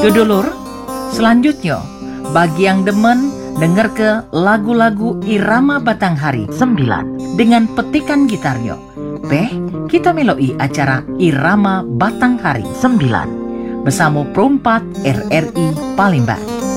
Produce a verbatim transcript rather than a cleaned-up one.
Sedulur, selanjutnya bagi yang demen denger ke lagu-lagu irama Batanghari sembilan dengan petikan gitarnya. Beh, kita meloi acara irama Batanghari sembilan bersama Perompat R R I Palembang.